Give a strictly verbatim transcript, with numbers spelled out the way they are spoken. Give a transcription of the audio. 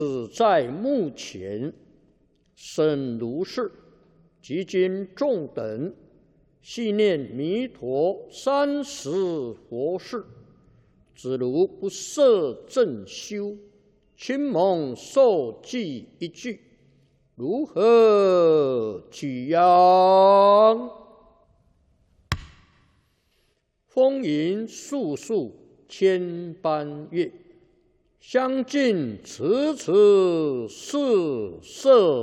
在目前，审如是，及今众等，系念弥陀三十佛事，只如不摄正修，亲蒙受记一句，如何取样？风云素数千般月，相近迟迟是色。